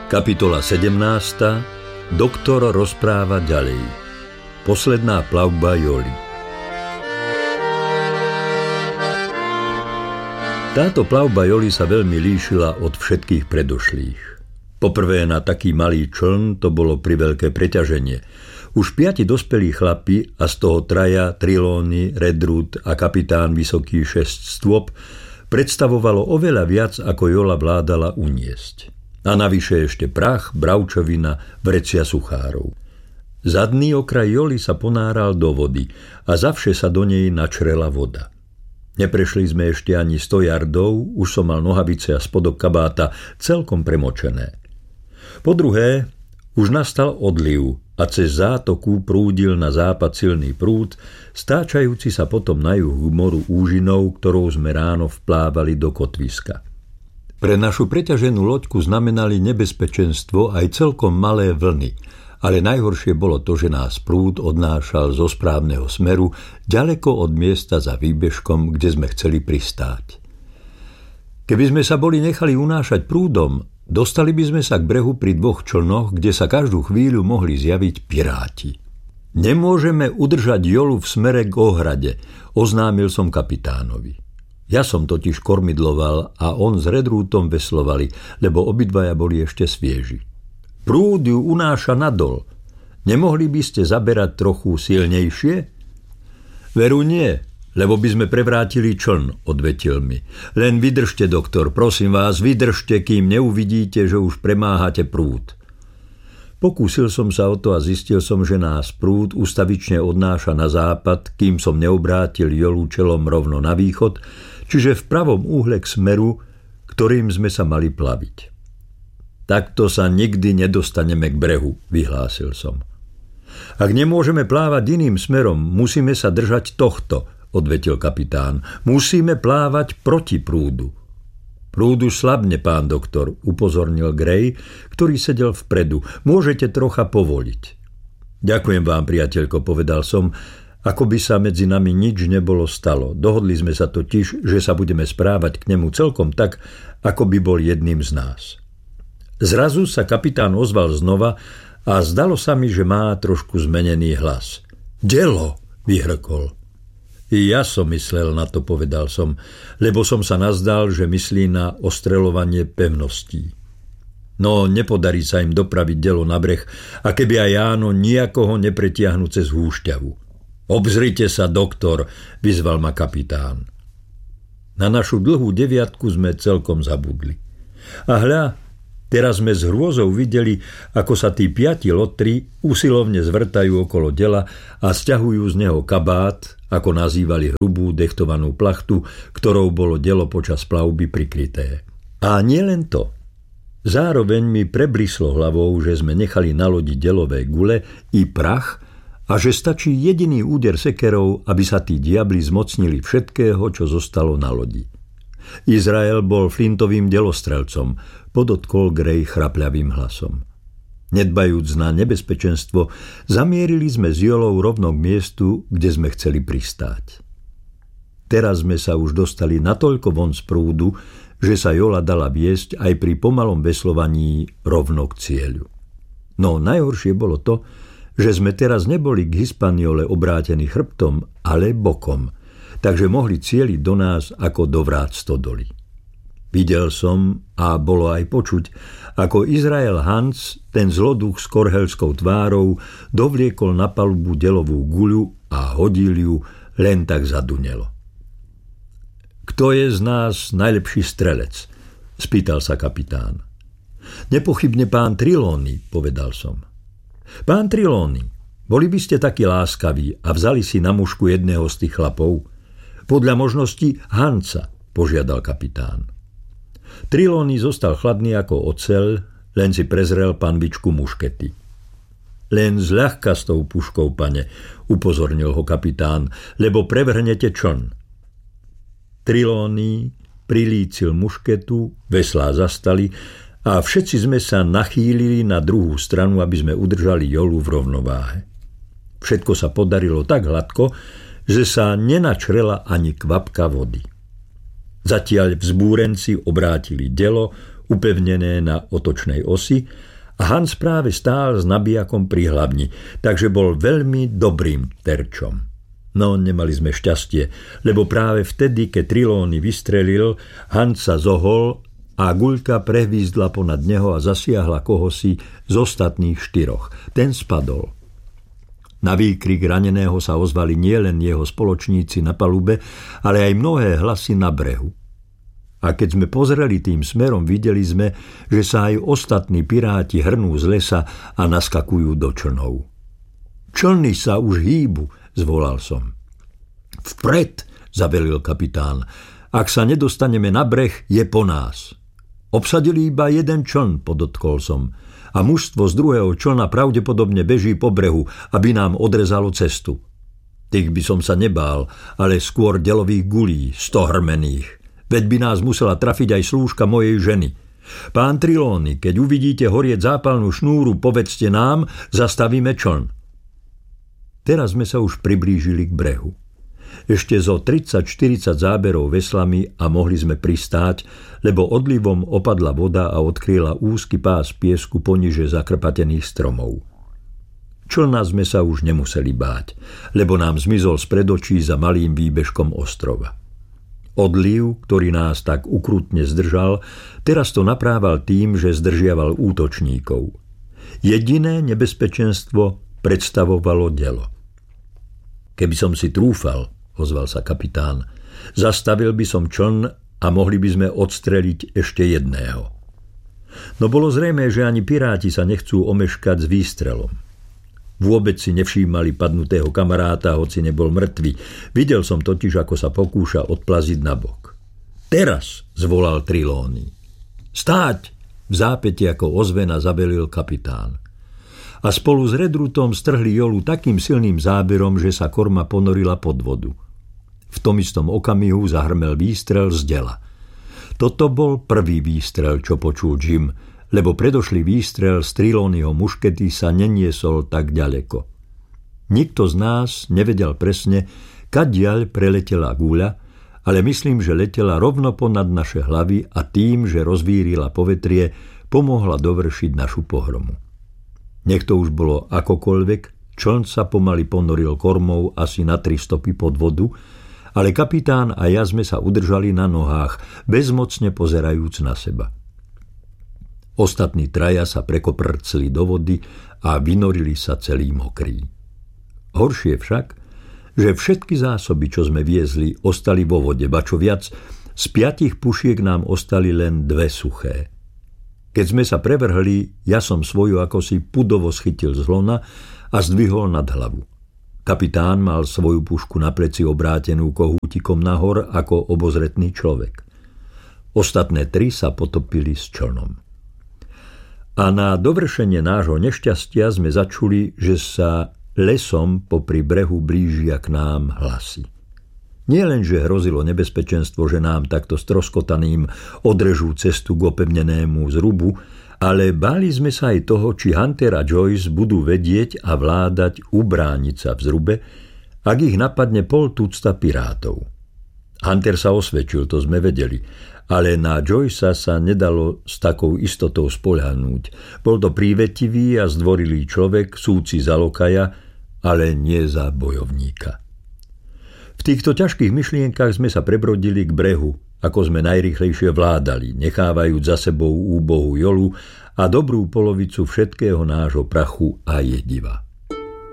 Kapitola 17. Doktor rozpráva ďalej. Posledná plavba Joli. Táto plavba Joli sa veľmi líšila od všetkých predošlých. Poprvé na taký malý čln to bolo priveľké preťaženie. Už 5 dospelí chlapi a z toho 3 Trelawney, Redruth a kapitán vysoký 6 stôp predstavovalo oveľa viac, ako Jola vládala uniesť. A navyše ešte prach, bravčovina, vrecia suchárov. Zadný okraj Joli sa ponáral do vody a zavše sa do nej načrela voda. Neprešli sme ešte ani 100 yardov, už som mal nohavice a spodok kabáta celkom premočené. Po druhé, už nastal odliv a cez zátoku prúdil na západ silný prúd, stáčajúci sa potom na juh moru úžinou, ktorou sme ráno vplávali do kotviska. Pre našu preťaženú loďku znamenali nebezpečenstvo aj celkom malé vlny, ale najhoršie bolo to, že nás prúd odnášal zo správneho smeru ďaleko od miesta za výbežkom, kde sme chceli pristáť. Keby sme sa boli nechali unášať prúdom, dostali by sme sa k brehu pri 2 člnoch, kde sa každú chvíľu mohli zjaviť piráti. Nemôžeme udržať Jolu v smere k ohrade, oznámil som kapitánovi. Ja som totiž kormidloval a on s Redruthom veslovali, lebo obidvaja boli ešte svieži. Prúd ju unáša nadol. Nemohli by ste zaberať trochu silnejšie? Veru nie, lebo by sme prevrátili čln, odvetil mi. Len vydržte, doktor, prosím vás, vydržte, kým neuvidíte, že už premáhate prúd. Pokúsil som sa o to a zistil som, že nás prúd ustavične odnáša na západ, kým som neobrátil Jolu čelom rovno na východ, čiže v pravom úhle k smeru, ktorým sme sa mali plaviť. Takto sa nikdy nedostaneme k brehu, vyhlásil som. Ak nemôžeme plávať iným smerom, musíme sa držať tohto, odvetil kapitán. Musíme plávať proti prúdu. Prúd už slabne, pán doktor, upozornil Gray, ktorý sedel vpredu. Môžete trocha povoliť. Ďakujem vám, priateľko, povedal som, ako by sa medzi nami nič nebolo stalo. Dohodli sme sa totiž, že sa budeme správať k nemu celkom tak, ako by bol jedným z nás. Zrazu sa kapitán ozval znova a zdalo sa mi, že má trošku zmenený hlas. Delo, vyhrkol. I ja som myslel na to, povedal som, lebo som sa nazdal, že myslí na ostreľovanie pevností. No, nepodarí sa im dopraviť Delo na breh, a keby aj áno, nijakoho nepretiahnu cez húšťavu. Obzrite sa, doktor, vyzval ma kapitán. Na našu dlhú 9 sme celkom zabudli. A hľa, teraz sme s hrôzou videli, ako sa tí 5 lotri usilovne zvrtajú okolo Dela a sťahujú z neho kabát, ako nazývali hrubú dechtovanú plachtu, ktorou bolo Delo počas plavby prikryté. A nielen to. Zároveň mi preblíslo hlavou, že sme nechali na lodi Delové gule i prach a že stačí jediný úder sekerov, aby sa tí diabli zmocnili všetkého, čo zostalo na lodi. Izrael bol flintovým delostrelcom, podotkol Gray chrapľavým hlasom. Nedbajúc na nebezpečenstvo, zamierili sme s Jolou rovno k miestu, kde sme chceli pristáť. Teraz sme sa už dostali natoľko von z prúdu, že sa Jola dala viesť aj pri pomalom veslovaní rovno k cieľu. No najhoršie bolo to, že sme teraz neboli k Hispaniole obrátení chrbtom, ale bokom, takže mohli cieliť do nás ako do vrát stodoly. Videl som, a bolo aj počuť, ako Izrael Hans, ten zloduch s korhelskou tvárou, dovliekol na palubu Delovú guľu a hodil ju, len tak zadunelo. Kto je z nás najlepší strelec? Spýtal sa kapitán. Nepochybne pán Trelawney, povedal som. Pán Trelawney, boli by ste takí láskaví a vzali si na mušku jedného z tých chlapov? Podľa možností Hansa, požiadal kapitán. Trelawney zostal chladný ako oceľ, len si prezrel panvičku muškety. Len zľahka s tou puškou, pane, upozornil ho kapitán, lebo prevrhnete čln. Trelawney prilícil mušketu, veslá zastali a všetci sme sa nachýlili na druhú stranu, aby sme udržali Jolu v rovnováhe. Všetko sa podarilo tak hladko, že sa nenačrela ani kvapka vody. Zatiaľ vzbúrenci obrátili Delo, upevnené na otočnej osi, a Hans práve stál s nabijakom pri hlavni, takže bol veľmi dobrým terčom. No, nemali sme šťastie, lebo práve vtedy, keď Trelawney vystrelil, Hans sa zohol a guľka prehvízdla ponad neho a zasiahla kohosi z ostatných 4. Ten spadol. Na výkrik raneného sa ozvali nielen jeho spoločníci na palube, ale aj mnohé hlasy na brehu. A keď sme pozreli tým smerom, videli sme, že sa aj ostatní piráti hrnú z lesa a naskakujú do člnov. Člny sa už hýbu, zvolal som. Vpred, zavelil kapitán. Ak sa nedostaneme na breh, je po nás. Obsadili iba jeden čln, podotkol som. A mužstvo z druhého člna pravdepodobne beží po brehu, aby nám odrezalo cestu. Tých by som sa nebál, ale skôr delových gulí, 100 hrmených. Veď by nás musela trafiť aj slúžka mojej ženy. Pán Trelawney, keď uvidíte horieť zápalnú šnúru, povedzte nám, zastavíme čln. Teraz sme sa už priblížili k brehu. Ešte zo 30-40 záberov veslami a mohli sme pristáť, lebo odlivom opadla voda a odkryla úzky pás piesku poniže zakrpatených stromov. Člna sme sa už nemuseli báť, lebo nám zmizol spred očí za malým výbežkom ostrova. Odliv, ktorý nás tak ukrutne zdržal, teraz to naprával tým, že zdržiaval útočníkov. Jediné nebezpečenstvo predstavovalo delo. Keby som si trúfal, ozval sa kapitán, zastavil by som čln a mohli by sme odstreliť ešte jedného. No bolo zrejmé, že ani piráti sa nechcú omeškať s výstrelom. Vôbec si nevšímali padnutého kamaráta, hoci nebol mŕtvy. Videl som totiž, ako sa pokúša odplaziť na bok. Teraz, zvolal Trelawney. Stáť! V zápäti ako ozvena zabelil kapitán. A spolu s Redrutom strhli jolu takým silným záberom, že sa korma ponorila pod vodu. V tom istom okamihu zahrmel výstrel z dela. Toto bol prvý výstrel, čo počul Jim, lebo predošlý výstrel z Trelawneyho muškety sa neniesol tak ďaleko. Nikto z nás nevedel presne, kadiaľ preletela guľa, ale myslím, že letela rovno ponad naše hlavy a tým, že rozvírila povetrie, pomohla dovršiť našu pohromu. Nech to už bolo akokoľvek, čln sa pomaly ponoril kormou asi na 3 stopy pod vodu, ale kapitán a ja sme sa udržali na nohách, bezmocne pozerajúc na seba. Ostatní traja sa prekoprcli do vody a vynorili sa celí mokrí. Horšie však, že všetky zásoby, čo sme viezli, ostali vo vode, ba čo viac, z 5 pušiek nám ostali len 2 suché. Keď sme sa prevrhli, ja som svoju akosi pudovo schytil z lona a zdvihol nad hlavu. Kapitán mal svoju pušku na pleci obrátenú kohútikom nahor ako obozretný človek. Ostatné 3 sa potopili s člnom. A na dovršenie nášho nešťastia sme začuli, že sa lesom popri brehu blížia k nám hlasy. Nie len, že hrozilo nebezpečenstvo, že nám takto stroskotaným odrežú cestu k opevnenému zrubu, ale báli sme sa aj toho, či Hunter a Joyce budú vedieť a vládať ubrániť sa v zrube, ak ich napadne 50 pirátov. Hunter sa osvedčil, to sme vedeli, ale na Joycea sa nedalo s takou istotou spoľahnúť. Bol to prívetivý a zdvorilý človek, súci za lokaja, ale nie za bojovníka. V týchto ťažkých myšlienkach sme sa prebrodili k brehu, ako sme najrýchlejšie vládali, nechávajúc za sebou úbohú jolu a dobrú polovicu všetkého nášho prachu a jediva.